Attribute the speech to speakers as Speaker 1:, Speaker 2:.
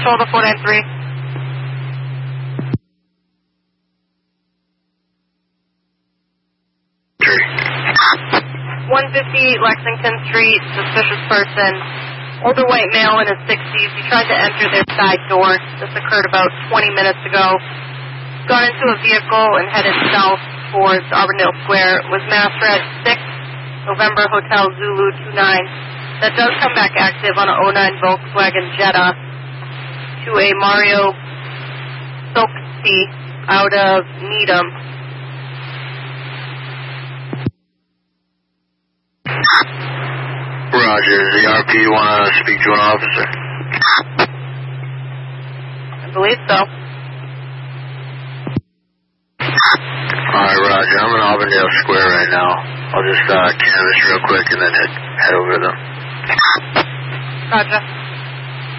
Speaker 1: Patrol to 493. 150 Lexington Street, suspicious person, older white male in his 60s. He tried to enter their side door. This occurred about 20 minutes ago. Got into a vehicle and headed south towards Auburndale Square. Was master at 6 November Hotel Zulu 29. That does come back active on a 09 Volkswagen Jetta to a Mario Silksy out of Needham.
Speaker 2: Roger, does the RP want to speak to an officer?
Speaker 1: I believe so.
Speaker 2: Alright, Roger, I'm in Auburndale Square right now. I'll just canvass real quick and then head over to them.
Speaker 1: Roger.